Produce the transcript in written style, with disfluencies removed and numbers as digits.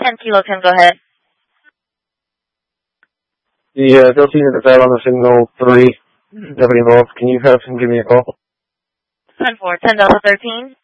10 Kilo 10, go ahead. The Delta unit that dialed on the signal 3, Deputy involved. Can you have him give me a call? 10-4, 10 Delta 13.